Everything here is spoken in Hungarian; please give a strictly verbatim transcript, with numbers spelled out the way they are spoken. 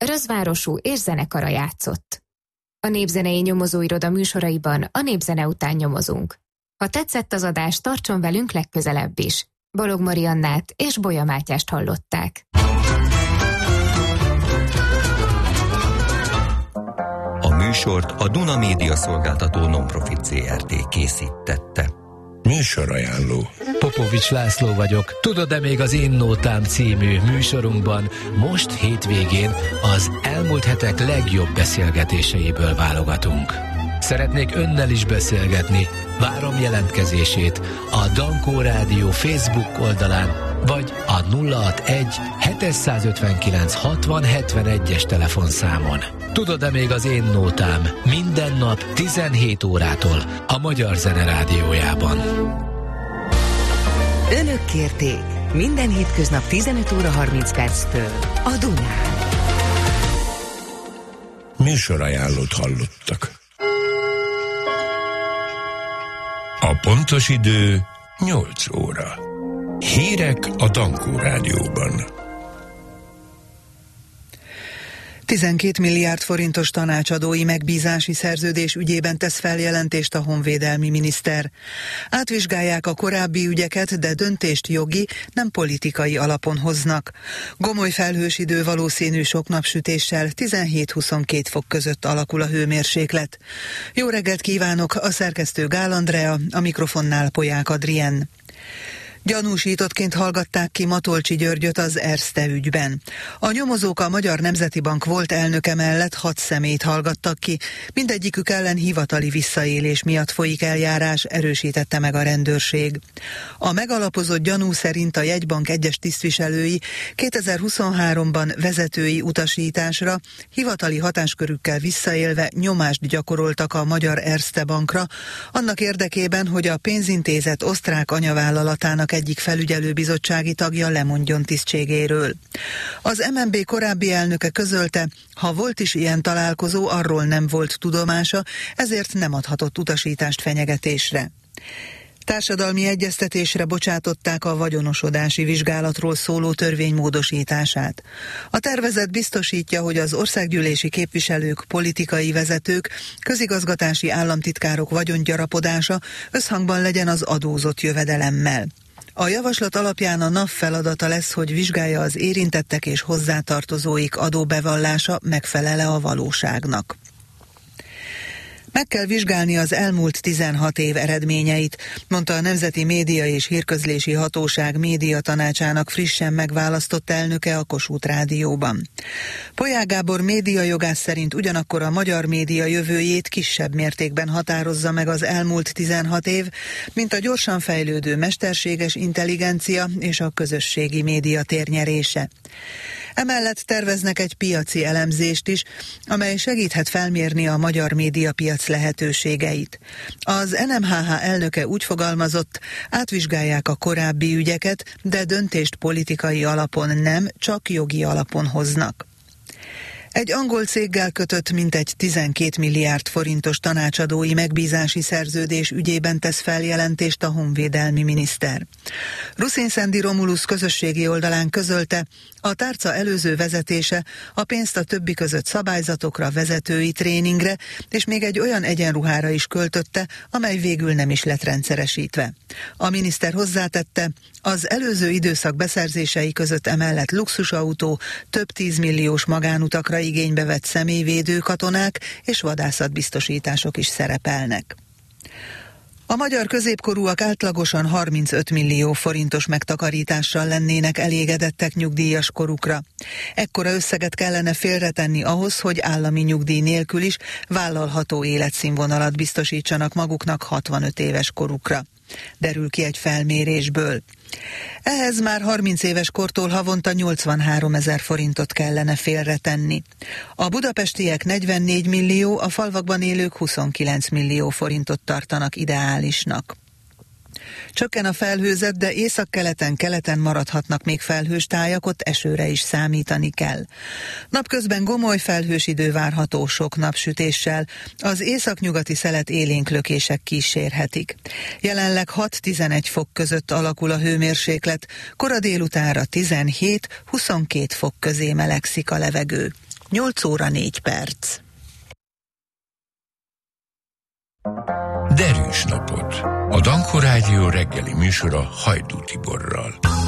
Rözvárosú és zenekara játszott. A Népzenei Nyomozóiroda műsoraiban a népzene után nyomozunk. Ha tetszett az adás, tartson velünk legközelebb is. Balog Mariannát és Bolya Mátyást hallották. A műsort a Duna Média Szolgáltató Non-Profit zé er té készítette. Műsorajánló. Popovics László vagyok. Tudod-e még az Én Nótám című műsorunkban most hétvégén az elmúlt hetek legjobb beszélgetéseiből válogatunk. Szeretnék önnel is beszélgetni. Várom jelentkezését a Dankó Rádió Facebook oldalán, vagy a nulla hatvanegy hétszázötvenkilenc hatvan hetvenegyes telefonszámon. Tudod-e még az Én Nótám minden nap tizenhét órától a Magyar Zene Rádiójában. Önök kérték minden hétköznap tizenöt óra harminc perctől a Dunán. Műsorajánlót hallottak. A pontos idő nyolc óra. Hírek a Dankó Rádióban. tizenkét milliárd forintos tanácsadói megbízási szerződés ügyében tesz feljelentést a honvédelmi miniszter. Átvizsgálják a korábbi ügyeket, de döntést jogi, nem politikai alapon hoznak. Gomoly felhős idő, valószínű sok napsütéssel, tizenhét-huszonkét fok között alakul a hőmérséklet. Jó reggelt kívánok, a szerkesztő Gál Andrea, a mikrofonnál Polyák Adrien. Gyanúsítottként hallgatták ki Matolcsy Györgyöt az Erste ügyben. A nyomozók a Magyar Nemzeti Bank volt elnöke mellett hat személyt hallgattak ki, mindegyikük ellen hivatali visszaélés miatt folyik eljárás, erősítette meg a rendőrség. A megalapozott gyanú szerint a jegybank egyes tisztviselői kétezer-huszonháromban vezetői utasításra, hivatali hatáskörükkel visszaélve nyomást gyakoroltak a Magyar Erste Bankra, annak érdekében, hogy a pénzintézet osztrák anyavállalatának egyik felügyelőbizottsági tagja lemondjon tisztségéről. Az em en bé korábbi elnöke közölte, ha volt is ilyen találkozó, arról nem volt tudomása, ezért nem adhatott utasítást fenyegetésre. Társadalmi egyeztetésre bocsátották a vagyonosodási vizsgálatról szóló törvény módosítását. A tervezet biztosítja, hogy az országgyűlési képviselők, politikai vezetők, közigazgatási államtitkárok vagyongyarapodása összhangban legyen az adózott jövedelemmel. A javaslat alapján a NAV feladata lesz, hogy vizsgálja az érintettek és hozzátartozóik adóbevallása megfelel-e a valóságnak. Meg kell vizsgálni az elmúlt tizenhat év eredményeit, mondta a Nemzeti Média és Hírközlési Hatóság médiatanácsának frissen megválasztott elnöke a Kossuth Rádióban. Polyák Gábor médiajogász szerint ugyanakkor a magyar média jövőjét kisebb mértékben határozza meg az elmúlt tizenhat év, mint a gyorsan fejlődő mesterséges intelligencia és a közösségi média térnyerése. Emellett terveznek egy piaci elemzést is, amely segíthet felmérni a magyar médiapiac lehetőségeit. Az en em há há elnöke úgy fogalmazott, átvizsgálják a korábbi ügyeket, de döntést politikai alapon nem, csak jogi alapon hoznak. Egy angol céggel kötött mintegy tizenkét milliárd forintos tanácsadói megbízási szerződés ügyében tesz feljelentést a honvédelmi miniszter. Ruszin Szendi Romulus közösségi oldalán közölte, a tárca előző vezetése a pénzt a többi között szabályzatokra, vezetői tréningre és még egy olyan egyenruhára is költötte, amely végül nem is lett rendszeresítve. A miniszter hozzátette, az előző időszak beszerzései között emellett luxusautó, több tízmilliós magánutakra igénybe vett személyvédő katonák és vadászatbiztosítások is szerepelnek. A magyar középkorúak átlagosan harmincöt millió forintos megtakarítással lennének elégedettek nyugdíjas korukra. Ekkora összeget kellene félretenni ahhoz, hogy állami nyugdíj nélkül is vállalható életszínvonalat biztosítsanak maguknak hatvanöt éves korukra. Derül ki egy felmérésből. Ehhez már harminc éves kortól havonta nyolcvanháromezer forintot kellene félretenni. A budapestiek negyvennégy millió, a falvakban élők huszonkilenc millió forintot tartanak ideálisnak. Csökken a felhőzet, de északkeleten, keleten maradhatnak még felhős tájak, ott esőre is számítani kell. Napközben gomoly felhős idő várható sok napsütéssel, az északnyugati szelet élénklökések kísérhetik. Jelenleg hat-tizenegy fok között alakul a hőmérséklet, kora délutánra tizenhét-huszonkét fok közé melegszik a levegő. nyolc óra négy perc. Derűs napot! A Danko Rádió reggeli műsora Hajdú Tiborral.